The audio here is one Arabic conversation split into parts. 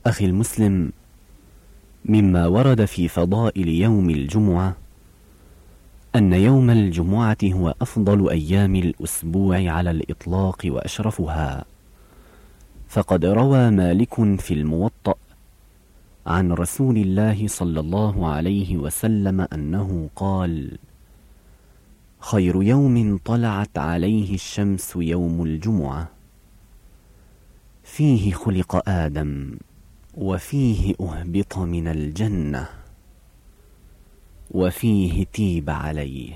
أخي المسلم، مما ورد في فضائل يوم الجمعة أن يوم الجمعة هو أفضل أيام الأسبوع على الإطلاق وأشرفها، فقد روى مالك في الموطأ عن رسول الله صلى الله عليه وسلم أنه قال: خير يوم طلعت عليه الشمس يوم الجمعة، فيه خلق آدم، وفيه أهبط من الجنة، وفيه تيب عليه،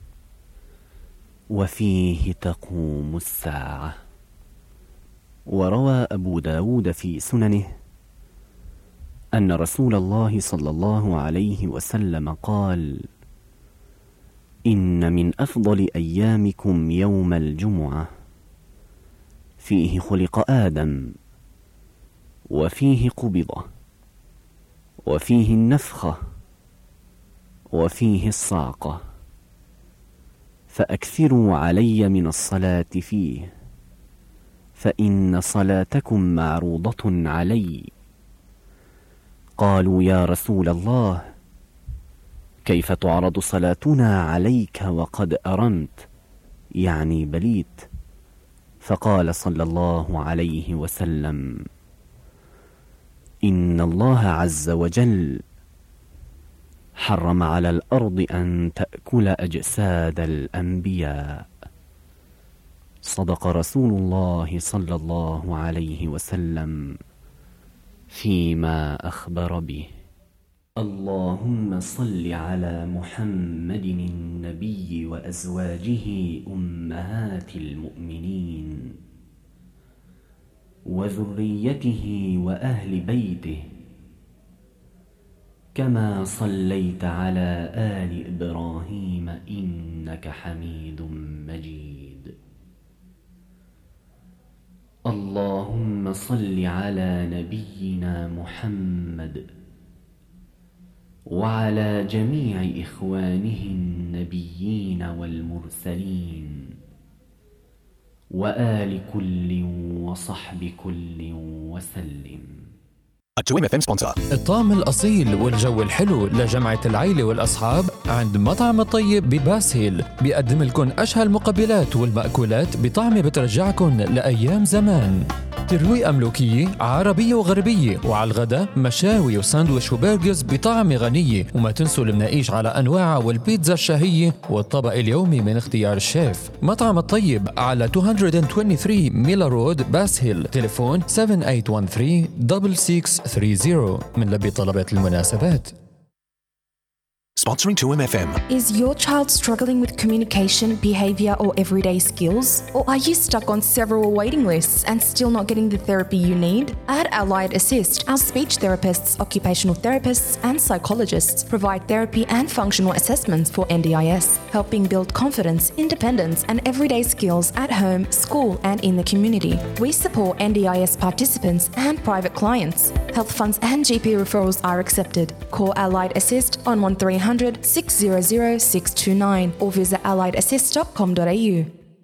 وفيه تقوم الساعة. وروى أبو داود في سننه أن رسول الله صلى الله عليه وسلم قال: إن من أفضل أيامكم يوم الجمعة، فيه خلق آدم، وفيه قبض، وفيه النفخة، وفيه الصعقة، فأكثروا علي من الصلاة فيه، فإن صلاتكم معروضة علي. قالوا: يا رسول الله، كيف تعرض صلاتنا عليك وقد أرمت، يعني بليت؟ فقال صلى الله عليه وسلم: إن الله عز وجل حرم على الأرض أن تأكل أجساد الأنبياء. صدق رسول الله صلى الله عليه وسلم فيما أخبر به. اللهم صل على محمد النبي وأزواجه أمهات المؤمنين، وذريته وأهل بيته، كما صليت على آل إبراهيم إنك حميد مجيد. اللهم صل على نبينا محمد وعلى جميع إخوانه النبيين والمرسلين، وآل كل وصحب كل وسلم. التويم FM sponsor. الطعم الأصيل والجو الحلو لجمعة العيلة والأصحاب عند مطعم الطيب بباس هيل، بيقدم لكم أشهى المقبلات والمأكولات بطعم بترجعكم لأيام زمان. ترويقة ملوكية عربية وغربية، وعلى الغداء مشاوي وساندويش وبرجرز بطعم غنية، وما تنسوا المناقيش على أنواعها والبيتزا الشهية والطبق اليومي من اختيار الشيف. مطعم الطيب على 223 ميلا رود باس هيل، تليفون 7813-6630 من لبي طلبات المناسبات. Sponsoring 2M FM. Is your child struggling with communication, behavior, or everyday skills? Or are you stuck on several waiting lists and still not getting the therapy you need? At Allied Assist, our speech therapists, occupational therapists, and psychologists provide therapy and functional assessments for NDIS, helping build confidence, independence, and everyday skills at home, school, and in the community. We support NDIS participants and private clients. Health funds and GP referrals are accepted. Call Allied Assist on 1300-600-629 or visit alliedassist.com.au.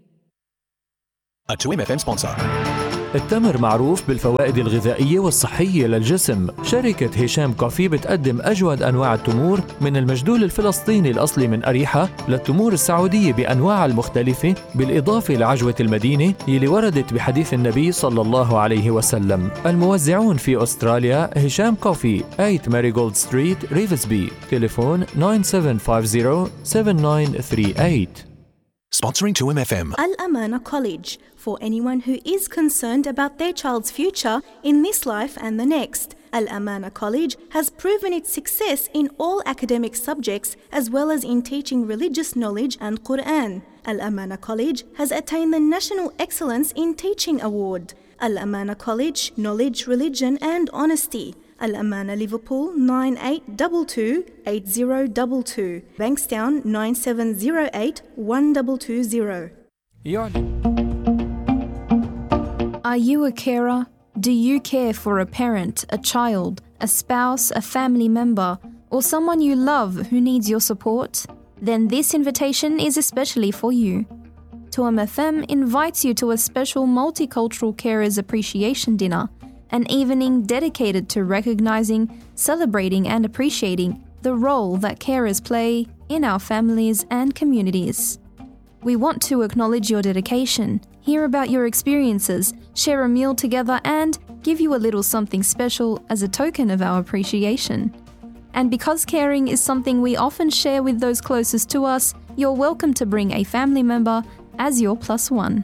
A 2M FM sponsor. التمر معروف بالفوائد الغذائية والصحية للجسم. شركة هشام كوفي بتقدم أجود أنواع التمور، من المجدول الفلسطيني الأصلي من أريحة للتمور السعودية بأنواعها المختلفة، بالإضافة لعجوة المدينة يلي وردت بحديث النبي صلى الله عليه وسلم. الموزعون في أستراليا هشام كوفي، 8 ماريغولد ستريت، ريفزبي، تليفون 9750-7938. Sponsoring 2M FM. Al-Amana College, for anyone who is concerned about their child's future in this life and the next. Al-Amana College has proven its success in all academic subjects as well as in teaching religious knowledge and Quran. Al-Amana College has attained the National Excellence in Teaching Award. Al-Amana College, knowledge, religion and honesty. Al-Amana Liverpool 9822-8022. Bankstown 9708-1220. Are you a carer? Do you care for a parent, a child, a spouse, a family member, or someone you love who needs your support? Then this invitation is especially for you. 2M FM invites you to a special multicultural carers appreciation dinner an evening dedicated to recognizing, celebrating, and appreciating the role that carers play in our families and communities. We want to acknowledge your dedication, hear about your experiences, share a meal together, and give you a little something special as a token of our appreciation. And because caring is something we often share with those closest to us, you're welcome to bring a family member as your +1.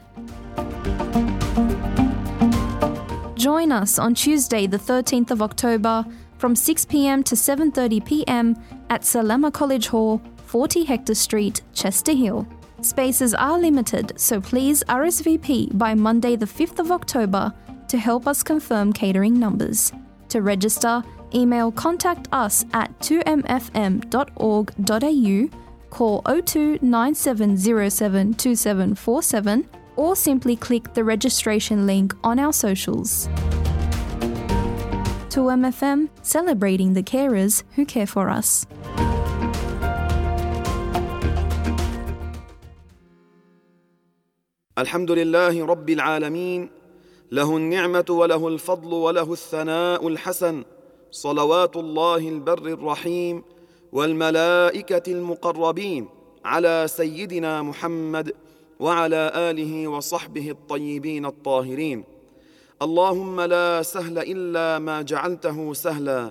Join us on Tuesday, the 13th of October, from 6 p.m. to 7:30 p.m. at Salama College Hall, 40 Hector Street, Chester Hill. Spaces are limited, so please RSVP by Monday, the 5th of October, to help us confirm catering numbers. To register, email contact us at 2mfm.org.au, call 02 9707 2747, or simply click the registration link on our socials. 2MFM, celebrating the carers who care for us. الحمد لله رب العالمين، له النعمة وله الفضل وله الثناء الحسن، صلوات الله البر الرحيم والملائكة المقربين على سيدنا محمد وعلى آله وصحبه الطيبين الطاهرين. اللهم لا سهل إلا ما جعلته سهلا،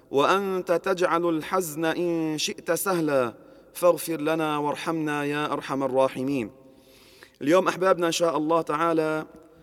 وأنت تجعل الحزن إن شئت سهلا، فاغفر لنا وارحمنا يا أرحم الراحمين. اليوم أحبابنا إن شاء الله تعالى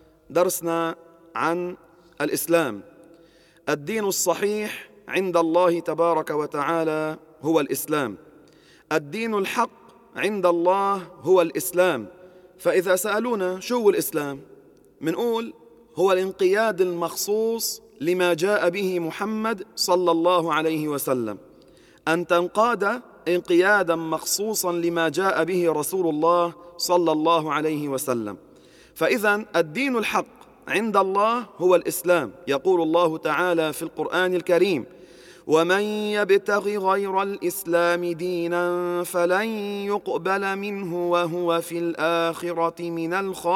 درسنا عن الإسلام. الدين الصحيح عند الله تبارك وتعالى هو الإسلام. الدين الحق عند الله هو الإسلام. فإذا سألونا شو هو الإسلام؟ منقول هو الانقياد المخصوص لما جاء به محمد صلى الله عليه وسلم، أن تنقاد انقيادا مخصوصا لما جاء به رسول الله صلى الله عليه وسلم. فإذا الدين الحق عند الله هو الإسلام. يقول الله تعالى في القرآن الكريم: ومن يبتغ غير الإسلام دينا فلن يقبل منه وهو في الآخرة من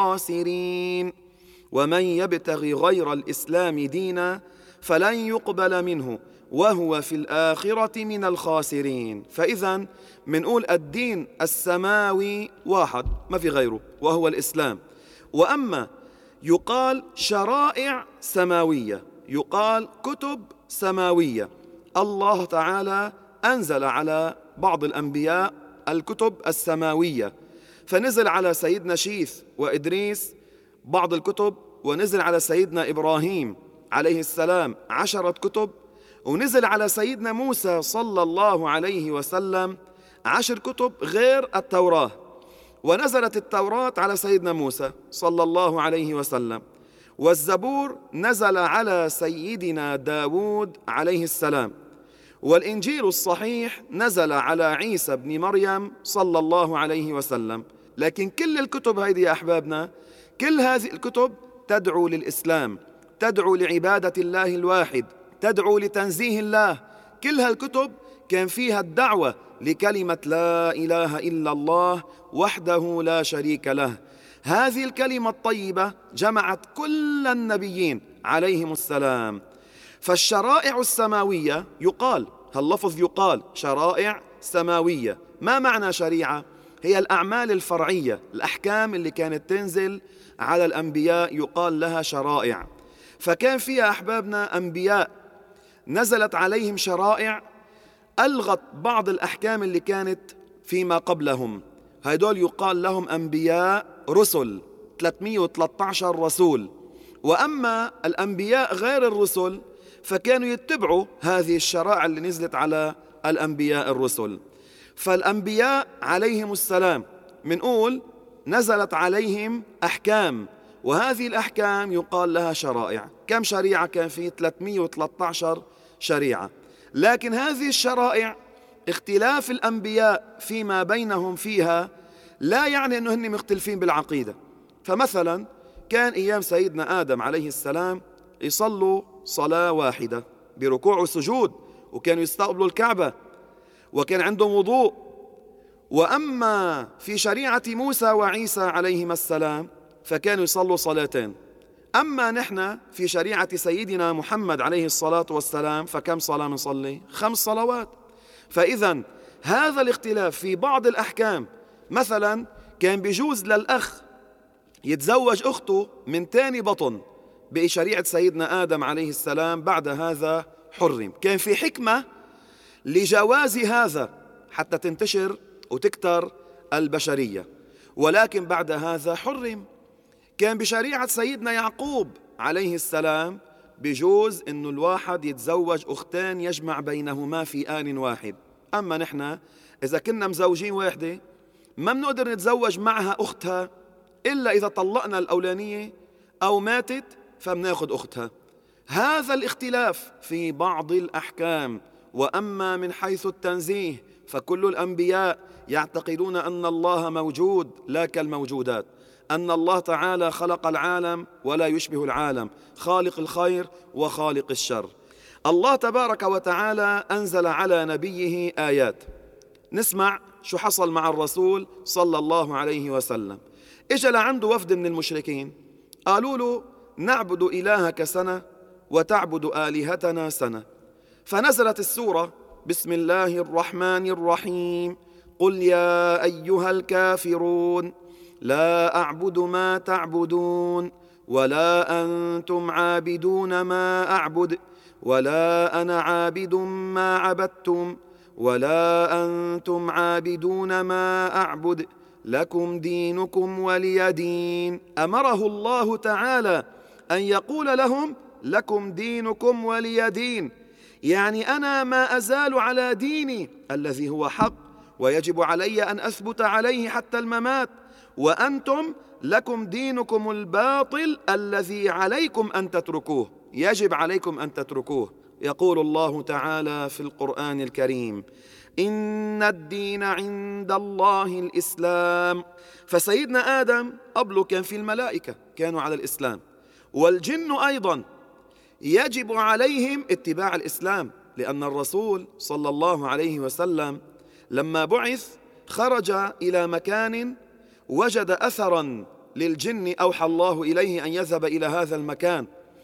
الخاسرين. ومن يبتغ غير الإسلام دينا فلن يقبل منه وهو في الآخرة من الخاسرين. فإذا منقول الدين السماوي واحد ما في غيره وهو الإسلام. وأما يقال شرائع سماوية، يقال كتب سماوية. الله تعالى أنزل على بعض الأنبياء الكتب السماوية، فنزل على سيدنا شيث وإدريس بعض الكتب، ونزل على سيدنا إبراهيم عليه السلام 10 كتب، ونزل على سيدنا موسى صلى الله عليه وسلم 10 كتب غير التوراة. ونزلت التوراة على سيدنا موسى صلى الله عليه وسلم، والزبور نزل على سيدنا داود عليه السلام، والإنجيل الصحيح نزل على عيسى بن مريم صلى الله عليه وسلم. لكن كل الكتب هذه يا أحبابنا، كل هذه الكتب تدعو للإسلام، تدعو لعبادة الله الواحد، تدعو لتنزيه الله. كل هالكتب كان فيها الدعوة لكلمة لا إله إلا الله وحده لا شريك له. هذه الكلمة الطيبة جمعت كل النبيين عليهم السلام. فالشرائع السماوية يقال، هاللفظ يقال شرائع سماوية. ما معنى شريعة؟ هي الأعمال الفرعية، الأحكام اللي كانت تنزل على الأنبياء يقال لها شرائع. فكان فيها أحبابنا أنبياء نزلت عليهم شرائع ألغت بعض الأحكام اللي كانت فيما قبلهم. هيدول يقال لهم أنبياء رسل، 313 رسول. وأما الأنبياء غير الرسل فكانوا يتبعوا هذه الشرائع اللي نزلت على الأنبياء الرسل. فالأنبياء عليهم السلام منقول نزلت عليهم أحكام، وهذه الأحكام يقال لها شرائع. كم شريعة كان فيه؟ 313 شريعة. لكن هذه الشرائع اختلاف الأنبياء فيما بينهم فيها لا يعني أنه هن مختلفين بالعقيدة. فمثلا كان أيام سيدنا آدم عليه السلام يصلوا صلاة واحدة بركوع وسجود، وكانوا يستقبلوا الكعبة، وكان عندهم وضوء. وأما في شريعة موسى وعيسى عليهما السلام فكانوا يصلوا صلاتين. أما نحن في شريعة سيدنا محمد عليه الصلاة والسلام فكم صلاة نصلي؟ 5 صلوات. فإذا هذا الاختلاف في بعض الأحكام، مثلا كان بيجوز للأخ يتزوج أخته من تاني بطن بشريعة سيدنا آدم عليه السلام، بعد هذا حرم. كان في حكمة لجواز هذا حتى تنتشر وتكتر البشرية، ولكن بعد هذا حرم. كان بشريعة سيدنا يعقوب عليه السلام بجوز إنه الواحد يتزوج أختين يجمع بينهما في آن واحد. أما نحن إذا كنا مزوجين واحدة ما بنقدر نتزوج معها أختها إلا إذا طلقنا الأولانية أو ماتت فبناخد أختها. هذا الاختلاف في بعض الأحكام. وأما من حيث التنزيه فكل الأنبياء يعتقدون أن الله موجود لا كالموجودات، أن الله تعالى خلق العالم ولا يشبه العالم، خالق الخير وخالق الشر. الله تبارك وتعالى أنزل على نبيه آيات. نسمع شو حصل مع الرسول صلى الله عليه وسلم. إجا لعنده وفد من المشركين قالوا له نعبد إلهك سنة وتعبد آلهتنا سنة، فنزلت السورة بسم الله الرحمن الرحيم قل يا أيها الكافرون لا أعبد ما تعبدون ولا أنتم عابدون ما أعبد ولا أنا عابد ما عبدتم ولا أنتم عابدون ما أعبد لكم دينكم ولي دين. أمره الله تعالى أن يقول لهم لكم دينكم ولي دين، يعني أنا ما أزال على ديني الذي هو حق ويجب علي أن أثبت عليه حتى الممات، وأنتم لكم دينكم الباطل الذي عليكم أن تتركوه، يجب عليكم أن تتركوه. يقول الله تعالى في القرآن الكريم إن الدين عند الله الإسلام. فسيدنا آدم قبله كان في الملائكة كانوا على الإسلام، والجن أيضا يجب عليهم اتباع الإسلام، لأن الرسول صلى الله عليه وسلم لما بعث خرج إلى مكان وجد أثرا للجن أوحى الله إليه أن يذهب إلى هذا المكان،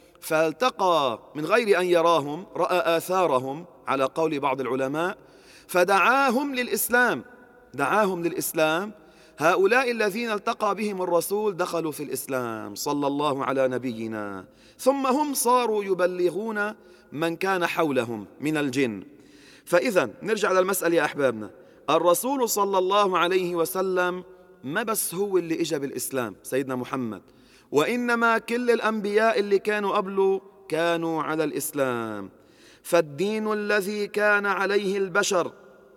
فالتقى من غير أن يراهم، رأى آثارهم على قول بعض العلماء، فدعاهم للإسلام، دعاهم للإسلام. هؤلاء الذين التقى بهم الرسول دخلوا في الإسلام صلى الله على نبينا، ثم هم صاروا يبلغون من كان حولهم من الجن. فإذا نرجع للمسألة يا أحبابنا، الرسول صلى الله عليه وسلم ما بس هو اللي إجا بالإسلام سيدنا محمد، وإنما كل الأنبياء اللي كانوا قبله كانوا على الإسلام. فالدين الذي كان عليه البشر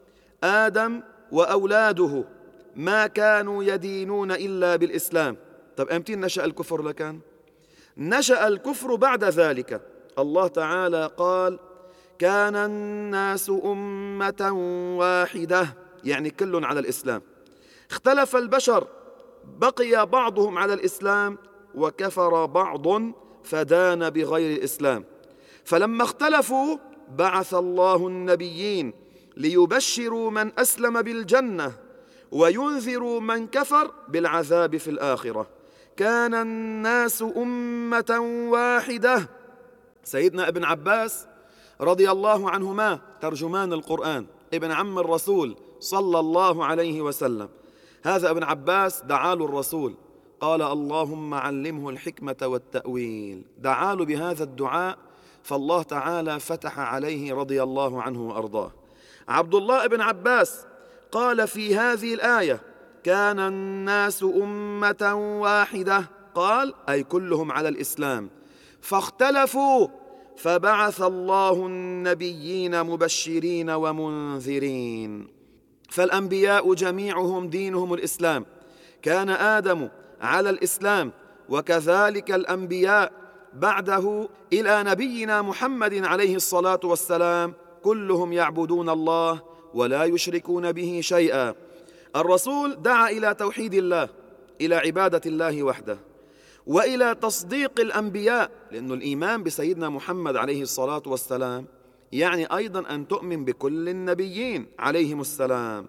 آدم وأولاده ما كانوا يدينون إلا بالإسلام. طب أمتى نشأ الكفر لكان؟ نشأ الكفر بعد ذلك. الله تعالى قال كان الناس أمة واحدة، يعني كل على الإسلام. اختلف البشر، بقي بعضهم على الإسلام وكفر بعض فدان بغير الإسلام. فلما اختلفوا بعث الله النبيين ليبشروا من أسلم بالجنة وينذروا من كفر بالعذاب في الآخرة. كان الناس أمة واحدة. سيدنا ابن عباس رضي الله عنهما ترجمان القرآن، ابن عم الرسول صلى الله عليه وسلم، هذا ابن عباس دعا له الرسول قال اللهم علمه الحكمة والتأويل، دعا له بهذا الدعاء، فالله تعالى فتح عليه رضي الله عنه وأرضاه. عبد الله بن عباس قال في هذه الآية كان الناس أمة واحدة، قال أي كلهم على الإسلام، فاختلفوا فبعث الله النبيين مبشرين ومنذرين. فالأنبياء جميعهم دينهم الإسلام، كان آدم على الإسلام، وكذلك الأنبياء بعده إلى نبينا محمد عليه الصلاة والسلام كلهم يعبدون الله ولا يشركون به شيئا. الرسول دعا إلى توحيد الله، إلى عبادة الله وحده، وإلى تصديق الأنبياء، لأن الإيمان بسيدنا محمد عليه الصلاة والسلام يعني أيضا أن تؤمن بكل النبيين عليهم السلام،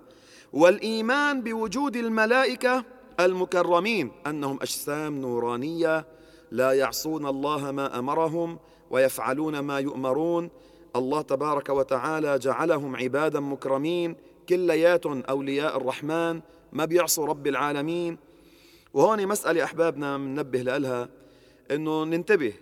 والإيمان بوجود الملائكة المكرمين أنهم أجسام نورانية لا يعصون الله ما أمرهم ويفعلون ما يؤمرون. الله تبارك وتعالى جعلهم عبادا مكرمين كليات أولياء الرحمن، ما بيعصوا رب العالمين. وهون مسألة أحبابنا مننبه لها، إنه ننتبه.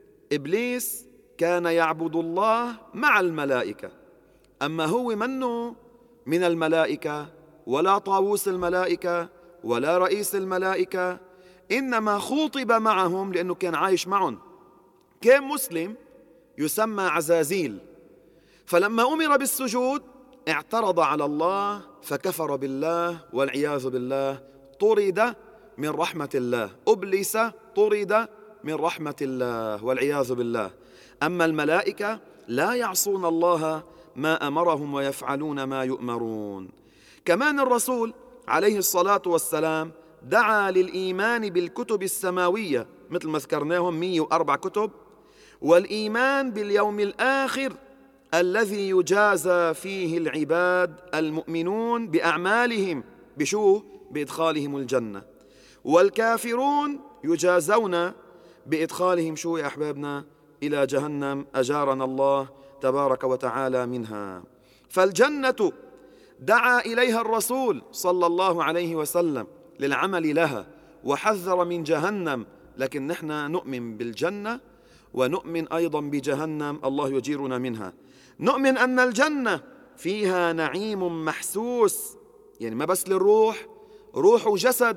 إبليس كان يعبد الله مع الملائكة، أما هو منه من الملائكة ولا طاووس الملائكة ولا رئيس الملائكة، إنما خوطب معهم لأنه كان عايش معهم، كان مسلم يسمى عزازيل. فلما أمر بالسجود اعترض على الله فكفر بالله والعياذ بالله، طرد من رحمة الله. إبليس طرد من رحمة الله والعياذ بالله. أما الملائكة لا يعصون الله ما أمرهم ويفعلون ما يؤمرون. كمان الرسول عليه الصلاة والسلام دعا للإيمان بالكتب السماوية مثل ما ذكرناهم 104 كتب، والإيمان باليوم الآخر الذي يجازى فيه العباد المؤمنون بأعمالهم بشو؟ بإدخالهم الجنة، والكافرون يجازون بإدخالهم شو يا أحبابنا؟ إلى جهنم، أجارنا الله تبارك وتعالى منها. فالجنة دعا إليها الرسول صلى الله عليه وسلم للعمل لها وحذر من جهنم، لكن نحن نؤمن بالجنة ونؤمن أيضا بجهنم، الله يجيرنا منها. نؤمن أن الجنة فيها نعيم محسوس، يعني ما بس للروح، روح وجسد،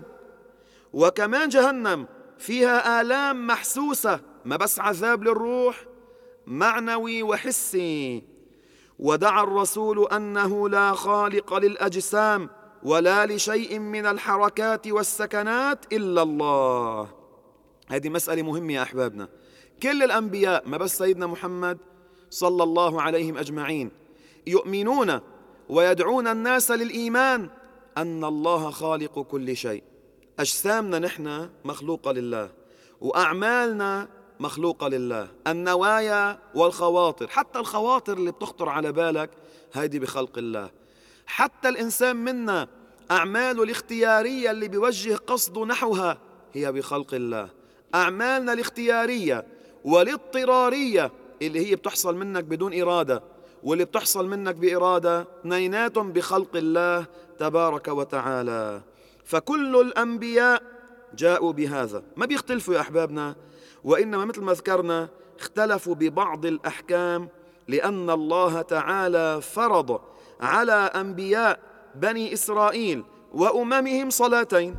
وكمان جهنم فيها آلام محسوسة، ما بس عذاب للروح، معنوي وحسي. ودعا الرسول أنه لا خالق للأجسام ولا لشيء من الحركات والسكنات إلا الله. هذه مسألة مهمة يا أحبابنا. كل الأنبياء ما بس سيدنا محمد صلى الله عليهم أجمعين يؤمنون ويدعون الناس للإيمان أن الله خالق كل شيء. أجسامنا نحن مخلوقة لله، وأعمالنا مخلوقة لله، النوايا والخواطر، حتى الخواطر اللي بتخطر على بالك هيدي بخلق الله. حتى الإنسان منا أعماله الاختيارية اللي بيوجه قصده نحوها هي بخلق الله. أعمالنا الاختيارية والاضطرارية اللي هي بتحصل منك بدون إرادة واللي بتحصل منك بإرادة، اثنيناتهم بخلق الله تبارك وتعالى. فكل الأنبياء جاءوا بهذا، ما بيختلفوا يا أحبابنا، وإنما مثل ما ذكرنا اختلفوا ببعض الأحكام، لأن الله تعالى فرض على أنبياء بني إسرائيل وأممهم صلاتين،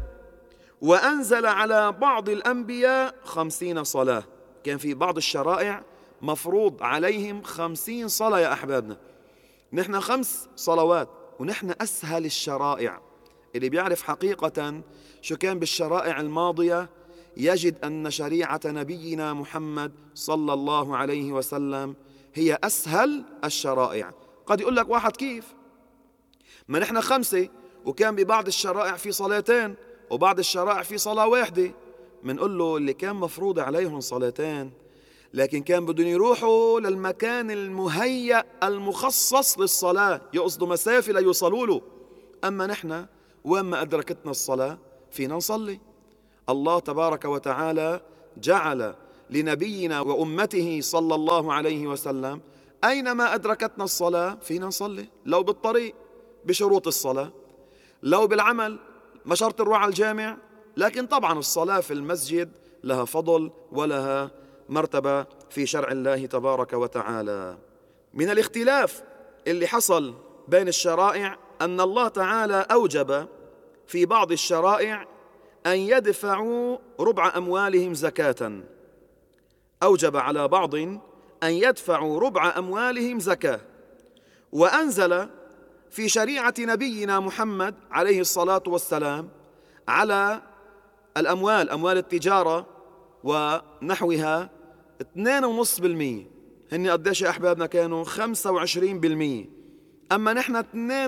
وأنزل على بعض الأنبياء 50 صلاة. كان في بعض الشرائع مفروض عليهم 50 صلاة يا أحبابنا. نحن 5 صلوات، ونحن أسهل الشرائع. اللي بيعرف حقيقة شو كان بالشرائع الماضية يجد أن شريعة نبينا محمد صلى الله عليه وسلم هي أسهل الشرائع. قد يقول لك واحد كيف؟ ما نحن 5 وكان ببعض الشرائع في صلاتين وبعض الشرائع في صلاة واحدة. منقول له اللي كان مفروض عليهم صلاتين لكن كان بدهم يروحوا للمكان المهيأ المخصص للصلاة، يقصدوا مسافة ليوصلوا له. أما نحن وين ما أدركتنا الصلاة فينا نصلي. الله تبارك وتعالى جعل لنبينا وأمته صلى الله عليه وسلم أينما أدركتنا الصلاة فينا نصلي، لو بالطريق بشروط الصلاة، لو بالعمل ما شرط نروح على الجامع، لكن طبعا الصلاة في المسجد لها فضل ولها مرتبة في شرع الله تبارك وتعالى. من الاختلاف اللي حصل بين الشرائع أن الله تعالى أوجب في بعض الشرائع أن يدفعوا ربع أموالهم زكاة، أوجب على بعض أن يدفعوا ربع أموالهم زكاة، وأنزل في شريعة نبينا محمد عليه الصلاة والسلام على الأموال، أموال التجارة ونحوها 2.5%. هن قديش يا أحبابنا؟ كانوا 25%، أما نحن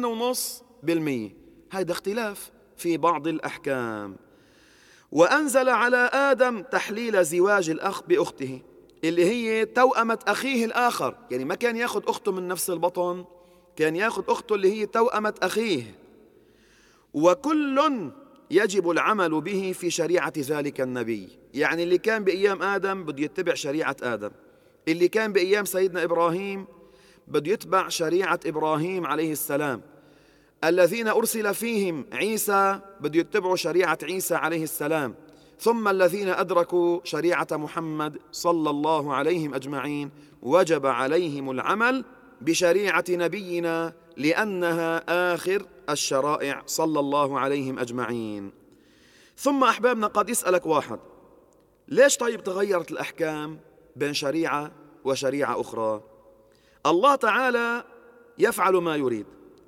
2.5%. هذا اختلاف في بعض الأحكام. وأنزل على آدم تحليل زواج الأخ بأخته اللي هي توأمة أخيه الآخر، يعني ما كان ياخد أخته من نفس البطن، كان ياخد أخته اللي هي توأمة أخيه. وكل يجب العمل به في شريعة ذلك النبي. يعني اللي كان بأيام آدم بده يتبع شريعة آدم، اللي كان بأيام سيدنا إبراهيم بده يتبع شريعة إبراهيم عليه السلام، الذين أرسل فيهم عيسى بده يتبعوا شريعة عيسى عليه السلام، ثم الذين أدركوا شريعة محمد صلى الله عليهم أجمعين وجب عليهم العمل بشريعة نبينا لأنها آخر الشرائع صلى الله عليهم أجمعين. ثم أحبابنا قد يسألك واحد: ليش طيب تغيرت الأحكام بين شريعة وشريعة أخرى؟ الله تعالى يفعل ما يريد،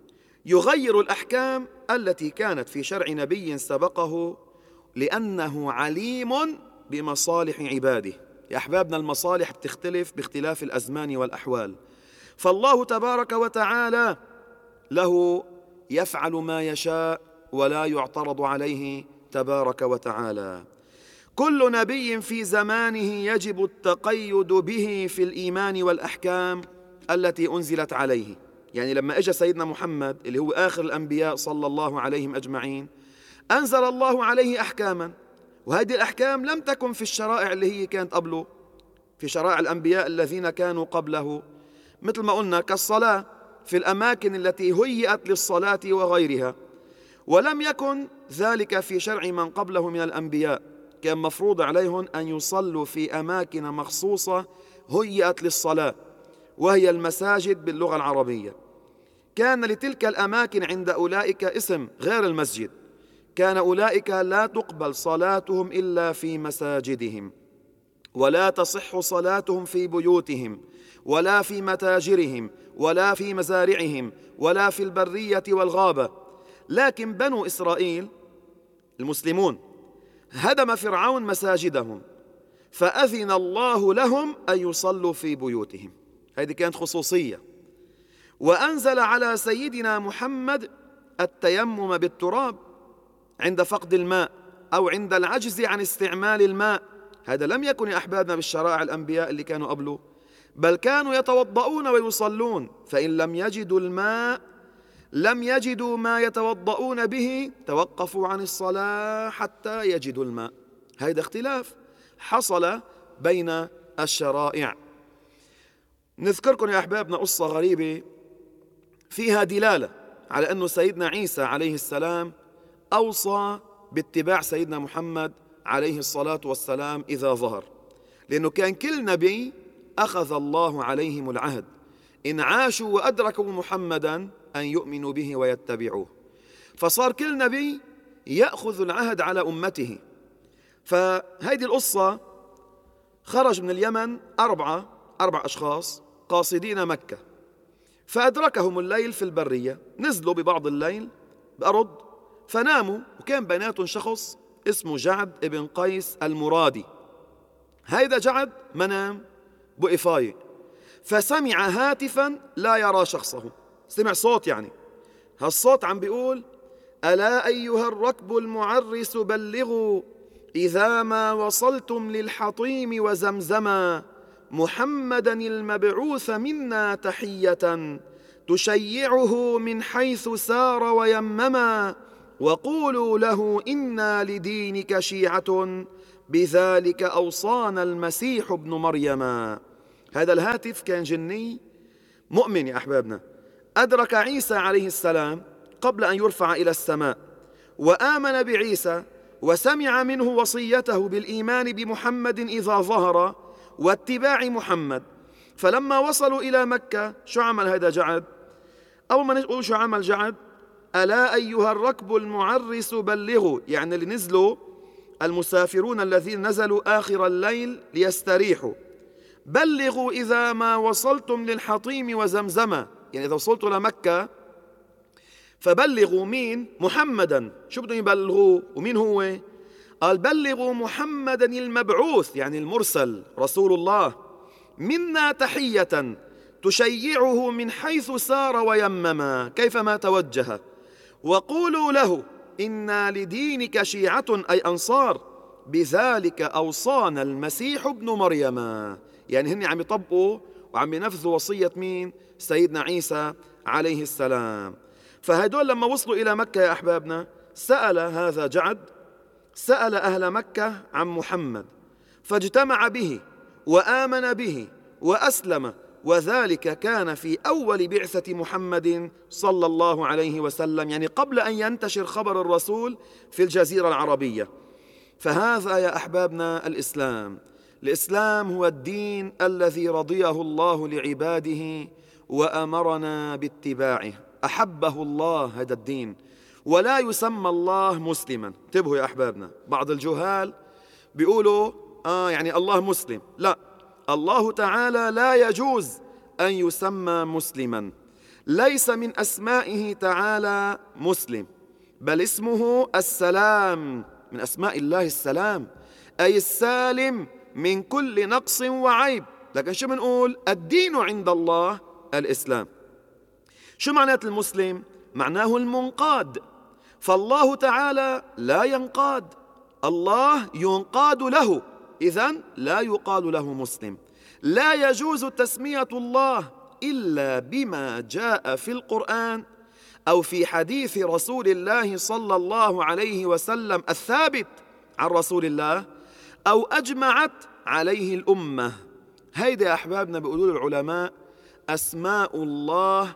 يغير الأحكام التي كانت في شرع نبي سبقه لأنه عليم بمصالح عباده. يا أحبابنا المصالح بتختلف باختلاف الأزمان والأحوال، فالله تبارك وتعالى له يفعل ما يشاء ولا يعترض عليه تبارك وتعالى. كل نبي في زمانه يجب التقيد به في الإيمان والأحكام التي أنزلت عليه. يعني لما أجى سيدنا محمد اللي هو آخر الأنبياء صلى الله عليهم أجمعين، أنزل الله عليه أحكاما، وهذه الأحكام لم تكن في الشرائع اللي هي كانت قبله، في شرائع الأنبياء الذين كانوا قبله، مثل ما قلنا كالصلاة في الأماكن التي هيئت للصلاة وغيرها. ولم يكن ذلك في شرع من قبله من الأنبياء، كان مفروض عليهم أن يصلوا في أماكن مخصوصة هيئت للصلاة، وهي المساجد باللغة العربية. كان لتلك الأماكن عند أولئك اسم غير المسجد، كان أولئك لا تقبل صلاتهم إلا في مساجدهم، ولا تصح صلاتهم في بيوتهم، ولا في متاجرهم، ولا في مزارعهم، ولا في البرية والغابة. لكن بنو إسرائيل المسلمون هدم فرعون مساجدهم، فأذن الله لهم أن يصلوا في بيوتهم، هذه كانت خصوصية. وأنزل على سيدنا محمد التيمم بالتراب عند فقد الماء أو عند العجز عن استعمال الماء. هذا لم يكن يا أحبابنا بالشرائع الأنبياء اللي كانوا قبله، بل كانوا يتوضؤون ويصلون، فإن لم يجدوا الماء لم يجدوا ما يتوضؤون به، توقفوا عن الصلاة حتى يجدوا الماء. هذا اختلاف حصل بين الشرائع. نذكركم يا أحبابنا قصة غريبة فيها دلالة على أن سيدنا عيسى عليه السلام أوصى باتباع سيدنا محمد عليه الصلاة والسلام إذا ظهر، لأنه كان كل نبي أخذ الله عليهم العهد إن عاشوا وأدركوا محمدا أن يؤمنوا به ويتبعوه، فصار كل نبي يأخذ العهد على أمته. فهذه القصة خرج من اليمن أربع أشخاص قاصدين مكة، فأدركهم الليل في البرية، نزلوا ببعض الليل بأرض فناموا، وكان بيناتهم شخص اسمه جعد ابن قيس المرادي. هيدا جعد منام بقي فايق، فسمع هاتفا لا يرى شخصه، سمع صوت، يعني هالصوت عم بيقول: ألا أيها الركب المعرس بلغوا إذا ما وصلتم للحطيم وزمزما محمدا المبعوث منا تحية تشيعه من حيث سار ويمما وقولوا له إنا لدينك شيعة بذلك أوصانا المسيح ابن مريم. هذا الهاتف كان جني مؤمن يا أحبابنا، أدرك عيسى عليه السلام قبل أن يرفع إلى السماء، وآمن بعيسى وسمع منه وصيته بالإيمان بمحمد إذا ظهر واتباع محمد. فلما وصلوا إلى مكة شو عمل هذا جعد؟ أول ما نقول شو عمل جعد: ألا أيها الركب المعرس بلغوا، يعني اللي نزلوا المسافرون الذين نزلوا آخر الليل ليستريحوا، بلغوا إذا ما وصلتم للحطيم وزمزمة، يعني إذا وصلتوا لمكة فبلغوا مين؟ محمدا. شو بدهم يبلغوا ومين هو؟ قال: بلغوا محمدا المبعوث، يعني المرسل رسول الله، منا تحية تشيعه من حيث سار ويمما كيفما توجه، وقولوا له إنا لدينك شيعة أي أنصار بذلك أوصانا المسيح ابن مريم. يعني هن عم يطبقوا وعم ينفذوا وصية مين؟ سيدنا عيسى عليه السلام. فهدول لما وصلوا إلى مكة يا أحبابنا سأل هذا جعد سأل أهل مكة عن محمد فاجتمع به وآمن به وأسلم، وذلك كان في أول بعثة محمد صلى الله عليه وسلم، يعني قبل أن ينتشر خبر الرسول في الجزيرة العربية. فهذا يا أحبابنا الإسلام هو الدين الذي رضيه الله لعباده وأمرنا باتباعه. أحبه الله هذا الدين، ولا يسمى الله مسلما. انتبهوا يا أحبابنا، بعض الجهال بيقولوا يعني الله مسلم. لا، الله تعالى لا يجوز أن يسمى مسلما، ليس من أسمائه تعالى مسلم، بل اسمه السلام، من أسماء الله السلام، أي السالم من كل نقص وعيب. لكن شو بنقول؟ الدين عند الله الإسلام. شو معنات المسلم؟ معناه المنقاد، فالله تعالى لا ينقاد، الله ينقاد له، إذن لا يقال له مسلم. لا يجوز تسمية الله إلا بما جاء في القرآن أو في حديث رسول الله صلى الله عليه وسلم الثابت عن رسول الله أو أجمعت عليه الأمة. هيدا يا أحبابنا بيقولوا العلماء أسماء الله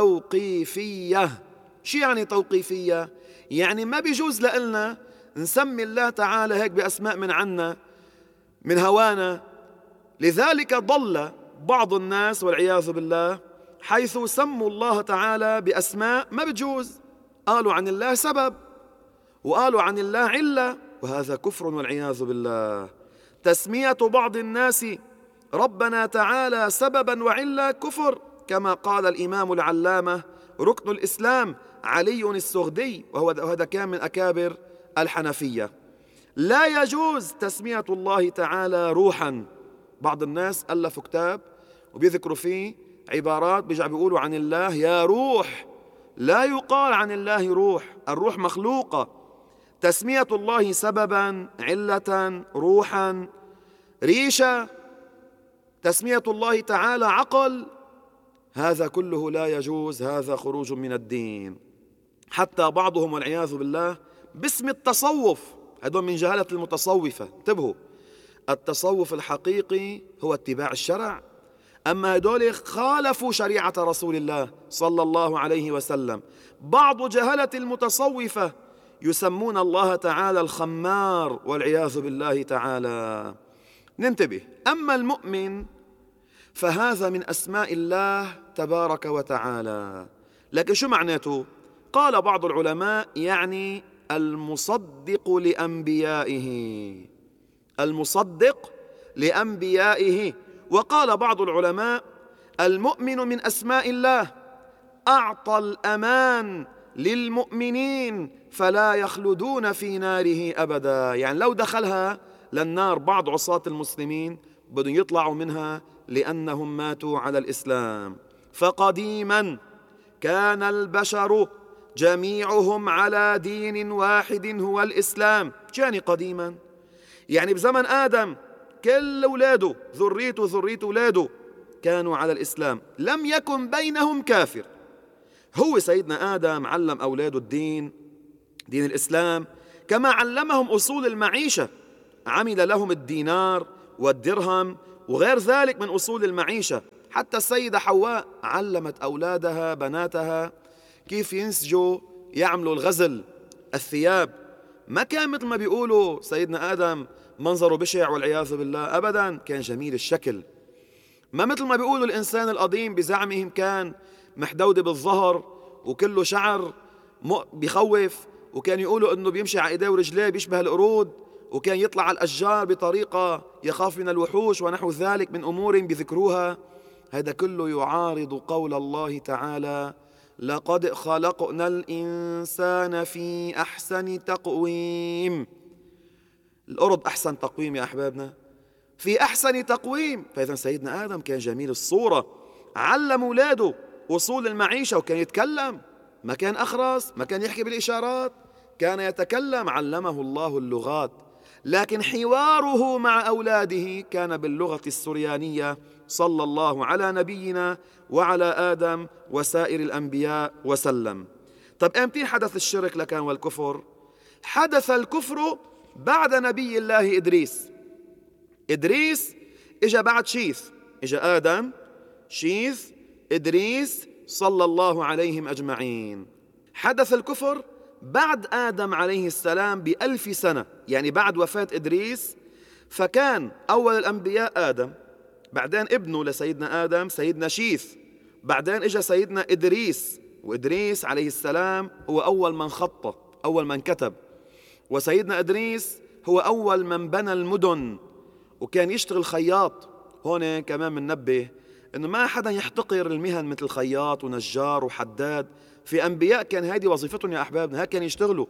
توقيفية. شو يعني توقيفية؟ يعني ما بيجوز لنا نسمي الله تعالى هيك بأسماء من عنا من هوانا. لذلك ضل بعض الناس والعياذ بالله حيث سموا الله تعالى بأسماء ما بجوز، قالوا عن الله سبب وقالوا عن الله علة، وهذا كفر والعياذ بالله. تسمية بعض الناس ربنا تعالى سببا وعلة كفر، كما قال الإمام العلامة ركن الإسلام علي السغدي، وهذا كان من أكابر الحنفية. لا يجوز تسمية الله تعالى روحا. بعض الناس ألفوا كتاب وبيذكروا فيه عبارات بيقولوا عن الله يا روح. لا يقال عن الله روح، الروح مخلوقة. تسمية الله سببا، علة، روحا، ريشة، تسمية الله تعالى عقل، هذا كله لا يجوز، هذا خروج من الدين. حتى بعضهم والعياذ بالله باسم التصوف، هذول من جهالة المتصوفة. انتبهوا، التصوف الحقيقي هو اتباع الشرع، أما هذول خالفوا شريعة رسول الله صلى الله عليه وسلم. بعض جهلة المتصوفة يسمون الله تعالى الخمار والعياذ بالله تعالى. ننتبه، أما المؤمن فهذا من أسماء الله تبارك وتعالى. لكن شو معناته؟ قال بعض العلماء يعني المصدق لأنبيائه، المصدق لأنبيائه. وقال بعض العلماء المؤمن من أسماء الله أعطى الأمان للمؤمنين فلا يخلدون في ناره أبدا. يعني لو دخلها للنار بعض عصاة المسلمين بدهم يطلعوا منها لأنهم ماتوا على الإسلام. فقديما كان البشر جميعهم على دين واحد هو الإسلام. يعني قديما يعني بزمن آدم كل أولاده ذريته أولاده كانوا على الإسلام، لم يكن بينهم كافر. هو سيدنا آدم علم أولاده دين الإسلام، كما علمهم أصول المعيشة، عمل لهم الدينار والدرهم وغير ذلك من أصول المعيشة. حتى السيدة حواء علمت أولادها بناتها كيف ينسجوا يعملوا الغزل الثياب. ما كان مثل ما بيقولوا سيدنا آدم منظره بشع والعياذ بالله، أبدا كان جميل الشكل. ما مثل ما بيقولوا الإنسان القديم بزعمهم كان محدود بالظهر وكله شعر بيخوف، وكان يقولوا أنه بيمشي على إيديه ورجليه بيشبه القرود، وكان يطلع على الأشجار بطريقة يخاف من الوحوش ونحو ذلك من أمور بذكروها. هذا كله يعارض قول الله تعالى لقد خلقنا الإنسان في أحسن تقويم. الأرض أحسن تقويم يا أحبابنا، في أحسن تقويم. فإذا سيدنا آدم كان جميل الصورة، علم أولاده أصول المعيشة، وكان يتكلم، ما كان أخرس، ما كان يحكي بالإشارات، كان يتكلم، علمه الله اللغات. لكن حواره مع أولاده كان باللغة السريانية صلى الله على نبينا وعلى آدم وسائر الأنبياء وسلم. طب امتى حدث الشرك لكان والكفر؟ حدث الكفر بعد نبي الله إدريس. إدريس إجا بعد شيث، إجا آدم، شيث، إدريس صلى الله عليهم أجمعين. حدث الكفر بعد آدم عليه السلام ب1000 سنة، يعني بعد وفاة إدريس. فكان أول الأنبياء آدم، بعدين ابنه لسيدنا آدم سيدنا شيث، بعدين إجا سيدنا إدريس، وإدريس عليه السلام هو أول من خط، أول من كتب، وسيدنا إدريس هو أول من بنى المدن وكان يشتغل خياط. هون كمان مننبه إنه ما حدا يحتقر المهن مثل خياط ونجار وحداد، في أنبياء كان هذه وظيفتهم يا أحبابنا، هكذا يشتغلوا.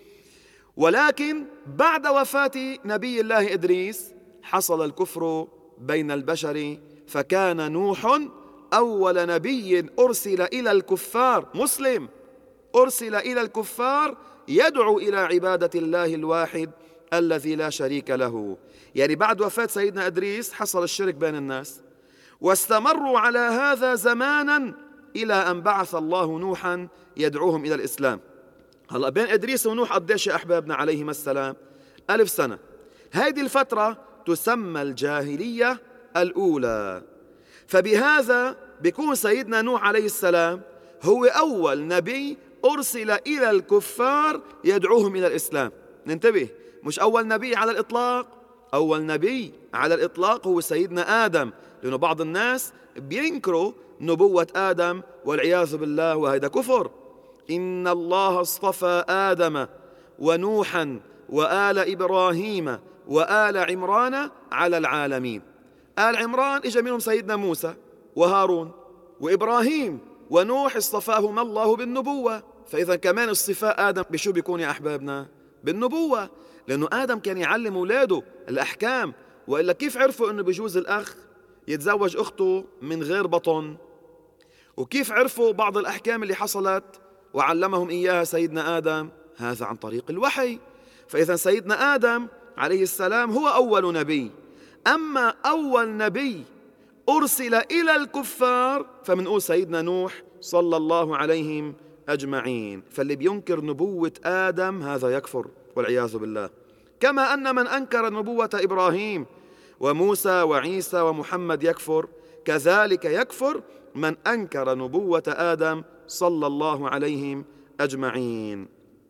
ولكن بعد وفاة نبي الله إدريس حصل الكفر بين البشر، فكان نوح أول نبي أرسل إلى الكفار، مسلم أرسل إلى الكفار يدعو إلى عبادة الله الواحد الذي لا شريك له. يعني بعد وفاة سيدنا إدريس حصل الشرك بين الناس، واستمروا على هذا زمانا إلى أن بعث الله نوحا يدعوهم إلى الإسلام. هلأ بين إدريس ونوح قديش يا أحبابنا عليهما السلام؟ 1000 سنة. هذه الفترة تسمى الجاهلية الأولى. فبهذا بيكون سيدنا نوح عليه السلام هو أول نبي أرسل إلى الكفار يدعوهم إلى الإسلام. ننتبه، مش أول نبي على الإطلاق، أول نبي على الإطلاق هو سيدنا آدم، لأنه بعض الناس بينكروا نبوة آدم والعياذ بالله، وهذا كفر. إن الله اصطفى آدم ونوحا وآل إبراهيم وآل عمران على العالمين. آل عمران إجا منهم سيدنا موسى وهارون وإبراهيم، ونوح اصطفاهما الله بالنبوة. فإذا كمان اصطفاء آدم بشو بيكون يا أحبابنا؟ بالنبوة، لأنه آدم كان يعلم أولاده الأحكام. وإلا كيف عرفوا أنه بجوز الأخ يتزوج أخته من غير بطن؟ وكيف عرفوا بعض الأحكام اللي حصلت وعلمهم إياها سيدنا آدم؟ هذا عن طريق الوحي. فإذا سيدنا آدم عليه السلام هو أول نبي. أما أول نبي أرسل إلى الكفار فمنقول سيدنا نوح صلى الله عليهم أجمعين. فاللي بينكر نبوة آدم هذا يكفر والعياذ بالله، كما أن من أنكر نبوة إبراهيم وموسى وعيسى ومحمد يكفر، كذلك يكفر من أنكر نبوة آدم صلى الله عليهم أجمعين.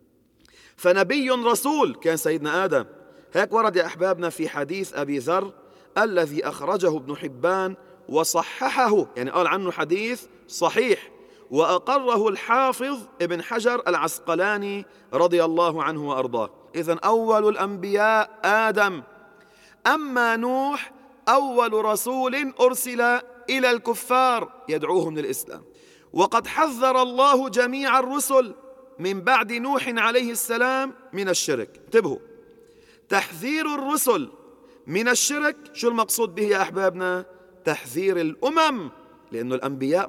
فنبي رسول كان سيدنا آدم. هيك ورد يا أحبابنا في حديث أبي ذر الذي أخرجه ابن حبان وصححه، يعني قال عنه حديث صحيح، وأقره الحافظ ابن حجر العسقلاني رضي الله عنه وأرضاه. إذن أول الأنبياء آدم. أما نوح أول رسول أرسل إلى الكفار يدعوهم للإسلام. وقد حذر الله جميع الرسل من بعد نوح عليه السلام من الشرك. انتبهوا، تحذير الرسل من الشرك شو المقصود به يا أحبابنا؟ تحذير الأمم، لأن الأنبياء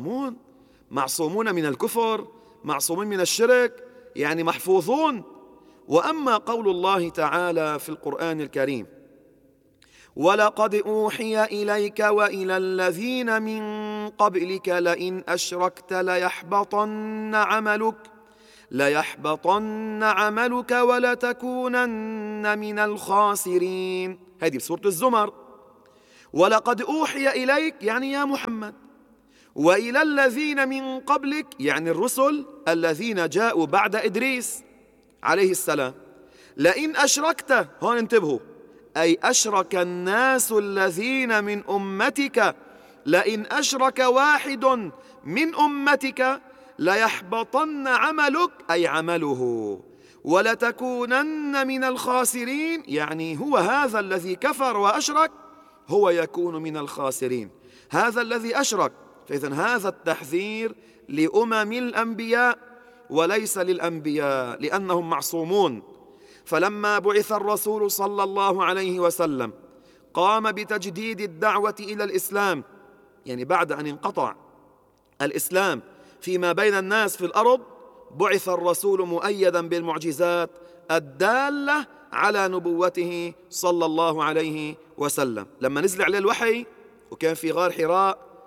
معصومون من الكفر، معصومون من الشرك، يعني محفوظون. وأما قول الله تعالى في القرآن الكريم: ولقد أوحي إليك وإلى الذين من قبلك لئن أشركت ليحبطن عملك ولتكونن من الخاسرين. هذه بسورة الزمر. ولقد أوحي إليك يعني يا محمد، وإلى الذين من قبلك يعني الرسل الذين جاءوا بعد إدريس عليه السلام. لئن أشركت، هون انتبهوا، أي أشرك الناس الذين من أمتك، لئن أشرك واحد من أمتك ليحبطن عملك أي عمله، ولتكونن من الخاسرين، يعني هو هذا الذي كفر وأشرك هو يكون من الخاسرين، هذا الذي أشرك. فإذن هذا التحذير لأمم الأنبياء وليس للأنبياء، لأنهم معصومون. فلما بعث الرسول صلى الله عليه وسلم قام بتجديد الدعوة إلى الإسلام، يعني بعد أن انقطع الإسلام فيما بين الناس في الأرض، بعث الرسول مؤيدا بالمعجزات الدالة على نبوته صلى الله عليه وسلم. لما نزل عليه الوحي وكان في غار حراء،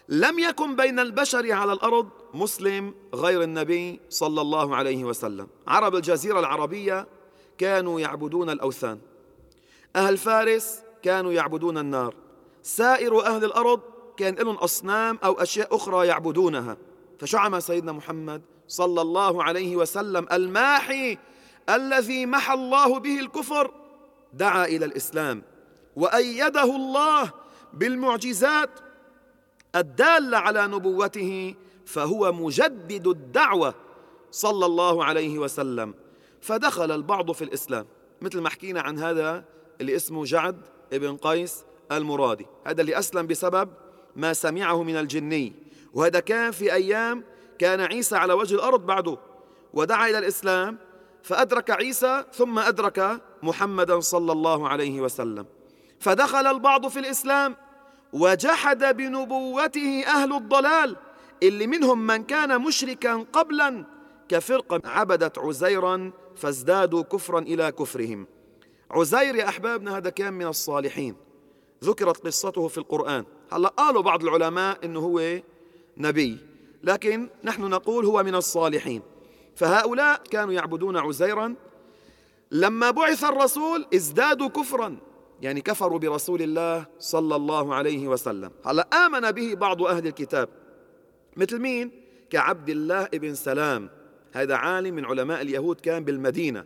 لم يكن بين البشر على الأرض مسلم غير النبي صلى الله عليه وسلم. عرب الجزيرة العربية كانوا يعبدون الأوثان، أهل فارس كانوا يعبدون النار، سائر أهل الأرض كان لهم أصنام أو أشياء أخرى يعبدونها. فشو عمل سيدنا محمد صلى الله عليه وسلم الماحي الذي محى الله به الكفر؟ دعا إلى الإسلام وأيده الله بالمعجزات الدالة على نبوته، فهو مجدد الدعوة صلى الله عليه وسلم. فدخل البعض في الإسلام، مثل ما حكينا عن هذا اللي اسمه جعد ابن قيس المرادي، هذا اللي أسلم بسبب ما سمعه من الجني، وهذا كان في أيام كان عيسى على وجه الأرض بعده، ودعا إلى الإسلام فأدرك عيسى ثم أدرك محمدا صلى الله عليه وسلم. فدخل البعض في الإسلام وجحد بنبوته أهل الضلال، اللي منهم من كان مشركا قبلا كفرقة عبدت عزيرا فازدادوا كفرا إلى كفرهم. عزير يا أحبابنا هذا كان من الصالحين، ذكرت قصته في القرآن. هلأ قالوا بعض العلماء إنه هو نبي، لكن نحن نقول هو من الصالحين. فهؤلاء كانوا يعبدون عزيرا، لما بعث الرسول ازدادوا كفرا، يعني كفروا برسول الله صلى الله عليه وسلم. هلأ آمن به بعض أهل الكتاب، مثل مين؟ كعبد الله ابن سلام، هذا عالم من علماء اليهود كان بالمدينة،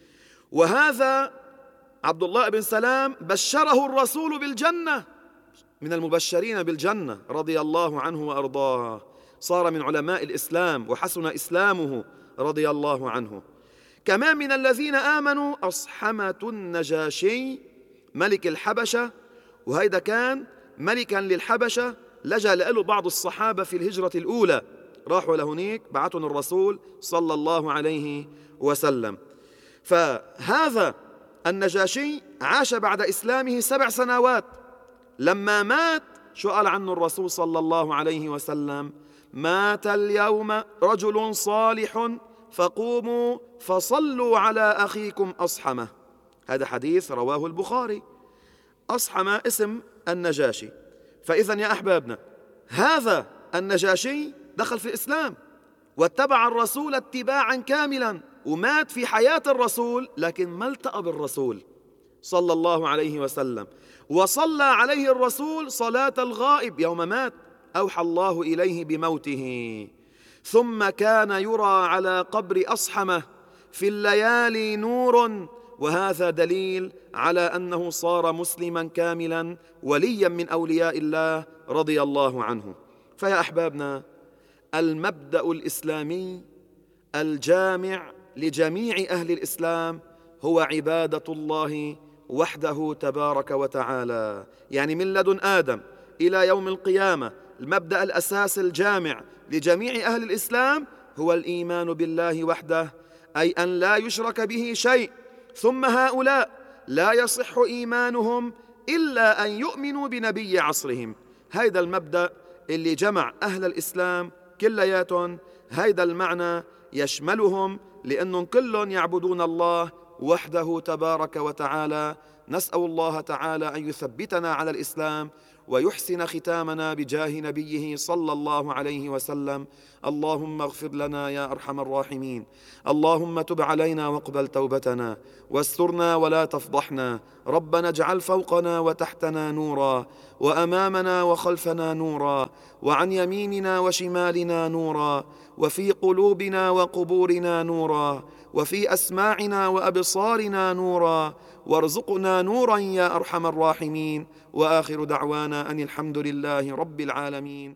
وهذا عبد الله بن سلام بشره الرسول بالجنة، من المبشرين بالجنة رضي الله عنه وأرضاه، صار من علماء الإسلام وحسن إسلامه رضي الله عنه. كمان من الذين آمنوا أصحمة النجاشي ملك الحبشة، وهيدا كان ملكا للحبشة، لجأ له بعض الصحابة في الهجرة الأولى، راحوا لهنيك بعثهم الرسول صلى الله عليه وسلم. فهذا النجاشي عاش بعد إسلامه 7 سنوات. لما مات شو قال عنه الرسول صلى الله عليه وسلم؟ مات اليوم رجل صالح فقوموا فصلوا على أخيكم أصحمة. هذا حديث رواه البخاري. أصحمة اسم النجاشي. فإذا يا أحبابنا هذا النجاشي دخل في الإسلام واتبع الرسول اتباعا كاملا، ومات في حياة الرسول، لكن ما التقى بالرسول صلى الله عليه وسلم، وصلى عليه الرسول صلاة الغائب يوم مات، أوحى الله إليه بموته. ثم كان يرى على قبر أصحمة في الليالي نور، وهذا دليل على أنه صار مسلما كاملا وليا من أولياء الله رضي الله عنه. فيا أحبابنا المبدأ الإسلامي الجامع لجميع أهل الإسلام هو عبادة الله وحده تبارك وتعالى، يعني من لدن آدم إلى يوم القيامة المبدأ الأساس الجامع لجميع أهل الإسلام هو الإيمان بالله وحده، أي أن لا يشرك به شيء. ثم هؤلاء لا يصح إيمانهم إلا أن يؤمنوا بنبي عصرهم. هذا المبدأ اللي جمع أهل الإسلام كلياتهم، هذا المعنى يشملهم، لأنهم كلهم يعبدون الله وحده تبارك وتعالى. نسأل الله تعالى أن يثبتنا على الإسلام ويحسن ختامنا بجاه نبيه صلى الله عليه وسلم. اللهم اغفر لنا يا أرحم الراحمين، اللهم تب علينا واقبل توبتنا، واسترنا ولا تفضحنا. ربنا اجعل فوقنا وتحتنا نورا، وأمامنا وخلفنا نورا، وعن يميننا وشمالنا نورا، وفي قلوبنا وقبورنا نورا، وفي أسماعنا وأبصارنا نورا، وارزقنا نورا يا أرحم الراحمين. وآخر دعوانا أن الحمد لله رب العالمين.